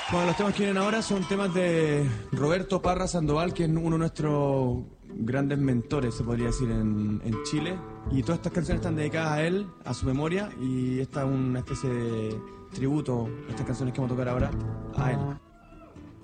Bueno, los temas que vienen ahora son temas de Roberto Parra Sandoval, que es uno de nuestros grandes mentores, se podría decir, en Chile. Y todas estas canciones están dedicadas a él, a su memoria, y esta es una especie de tributo, estas canciones que vamos a tocar ahora, a él.